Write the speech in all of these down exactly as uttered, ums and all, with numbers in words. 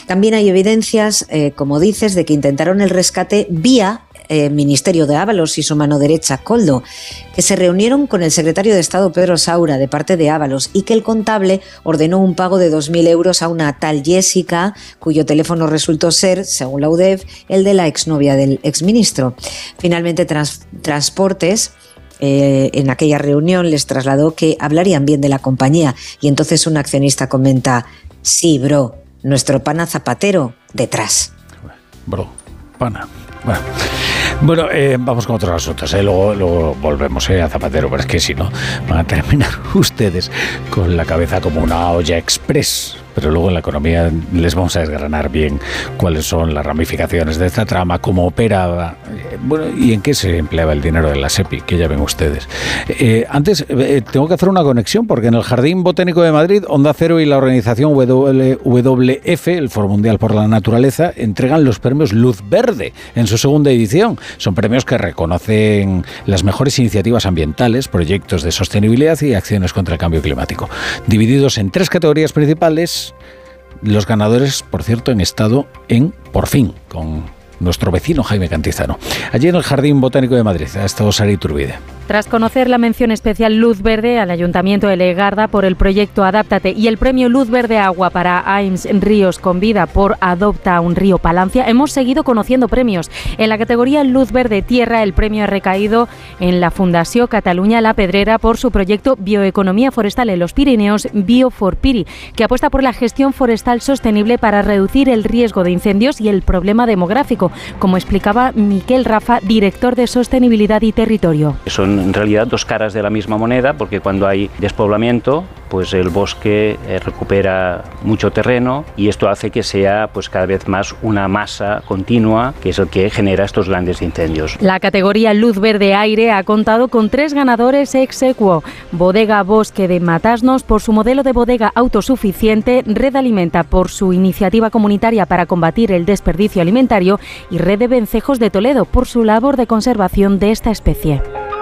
También hay evidencias, eh, como dices, de que intentaron el rescate vía Eh, Ministerio de Ábalos y su mano derecha, Koldo, que se reunieron con el secretario de Estado, Pedro Saura, de parte de Ábalos, y que el contable ordenó un pago de dos mil euros a una tal Jessica, cuyo teléfono resultó ser, según la U D E F, el de la exnovia del exministro. Finalmente, trans, Transportes Eh, en aquella reunión les trasladó que hablarían bien de la compañía, y entonces un accionista comenta: sí, bro, nuestro pana Zapatero detrás. Bro, pana. Bueno, bueno eh, vamos con otros asuntos, ¿eh? luego, luego volvemos eh, a Zapatero, pero es que si no van a terminar ustedes con la cabeza como una olla express. Pero luego en la economía les vamos a desgranar bien cuáles son las ramificaciones de esta trama, cómo opera, eh, bueno, y en qué se empleaba el dinero de la SEPI, que ya ven ustedes. Eh, antes, eh, tengo que hacer una conexión, porque en el Jardín Botánico de Madrid, Onda Cero y la organización W W F, el Foro Mundial por la Naturaleza, entregan los premios Luz Verde en su segunda edición. Son premios que reconocen las mejores iniciativas ambientales, proyectos de sostenibilidad y acciones contra el cambio climático. Divididos en tres categorías principales. Los ganadores, por cierto, han estado en Por Fin, con nuestro vecino Jaime Cantizano. Allí en el Jardín Botánico de Madrid ha estado Sara Iturbide. Tras conocer la mención especial Luz Verde al Ayuntamiento de Legarda por el proyecto Adáptate y el premio Luz Verde Agua para A I M S Ríos con Vida por Adopta un Río Palancia, hemos seguido conociendo premios. En la categoría Luz Verde Tierra, el premio ha recaído en la Fundació Catalunya La Pedrera por su proyecto Bioeconomía Forestal en los Pirineos, Bio4Piri, que apuesta por la gestión forestal sostenible para reducir el riesgo de incendios y el problema demográfico, como explicaba Miquel Rafa, director de Sostenibilidad y Territorio. Son en realidad dos caras de la misma moneda, porque cuando hay despoblamiento, pues el bosque eh, recupera mucho terreno, y esto hace que sea pues cada vez más una masa continua, que es el que genera estos grandes incendios. La categoría Luz Verde Aire ha contado con tres ganadores ex aequo: Bodega Bosque de Matasnos por su modelo de bodega autosuficiente, Red Alimenta por su iniciativa comunitaria para combatir el desperdicio alimentario y Red de Vencejos de Toledo por su labor de conservación de esta especie.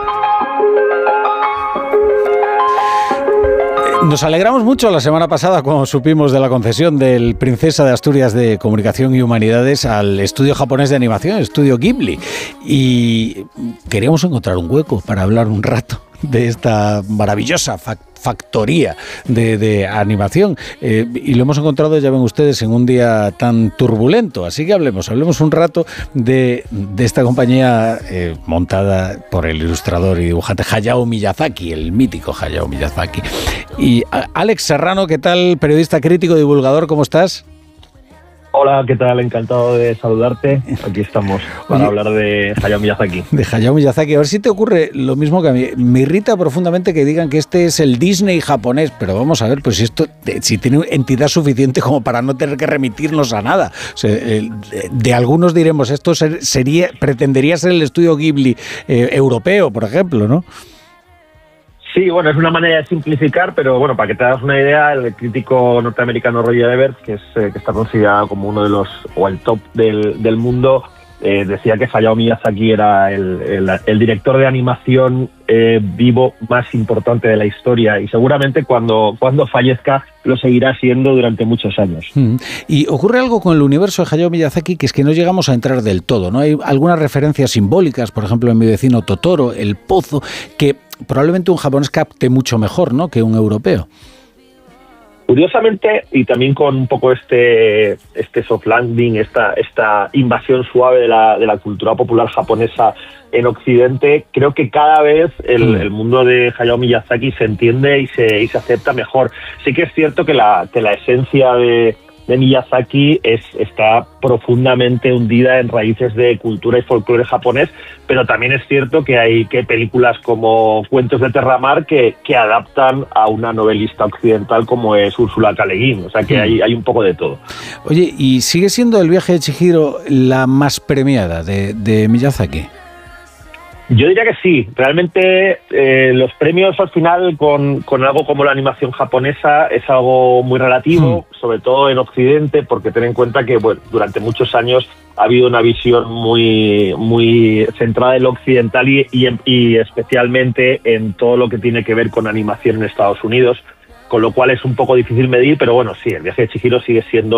Nos alegramos mucho la semana pasada cuando supimos de la concesión del Princesa de Asturias de Comunicación y Humanidades al estudio japonés de animación, Estudio Ghibli, y queríamos encontrar un hueco para hablar un rato de esta maravillosa factoría de, de animación, eh, y lo hemos encontrado, ya ven ustedes, en un día tan turbulento, así que hablemos, hablemos un rato de, de esta compañía eh, montada por el ilustrador y dibujante Hayao Miyazaki, el mítico Hayao Miyazaki. Y a, Alex Serrano, ¿qué tal? Periodista, crítico, divulgador, ¿cómo estás? Hola, ¿qué tal? Encantado de saludarte. Aquí estamos para Oye, hablar de Hayao Miyazaki. De Hayao Miyazaki. A ver si te ocurre lo mismo que a mí. Me irrita profundamente que digan que este es el Disney japonés, pero vamos a ver, pues si esto, si tiene entidad suficiente como para no tener que remitirnos a nada. O sea, de, de algunos diremos, esto sería, pretendería ser el estudio Ghibli eh, europeo, por ejemplo, ¿no? Sí, bueno, es una manera de simplificar, pero bueno, para que te hagas una idea, el crítico norteamericano Roger Ebert, que es eh, que está considerado como uno de los, o el top del, del mundo, eh, decía que Hayao Miyazaki era el, el, el director de animación eh, vivo más importante de la historia, y seguramente cuando, cuando fallezca lo seguirá siendo durante muchos años. Mm. Y ocurre algo con el universo de Hayao Miyazaki, que es que no llegamos a entrar del todo, ¿no? Hay algunas referencias simbólicas, por ejemplo, en Mi vecino Totoro, el pozo, que probablemente un japonés capte mucho mejor, ¿no?, que un europeo. Curiosamente, y también con un poco este, este soft landing, esta, esta invasión suave de la, de la cultura popular japonesa en Occidente, creo que cada vez el, mm. el mundo de Hayao Miyazaki se entiende y se, y se acepta mejor. Sí que es cierto que la, que la esencia de, de Miyazaki es, está profundamente hundida en raíces de cultura y folclore japonés, pero también es cierto que hay que películas como Cuentos de Terramar que, que adaptan a una novelista occidental como es Úrsula K. Le Guin, o sea que hay, hay un poco de todo. Oye, ¿y sigue siendo El viaje de Chihiro la más premiada de, de Miyazaki? Yo diría que sí. Realmente eh, los premios al final con, con algo como la animación japonesa es algo muy relativo, mm. sobre todo en Occidente, porque ten en cuenta que bueno, durante muchos años ha habido una visión muy, muy centrada en lo occidental y, y, y especialmente en todo lo que tiene que ver con animación en Estados Unidos, con lo cual es un poco difícil medir, pero bueno, sí, El viaje de Chihiro sigue siendo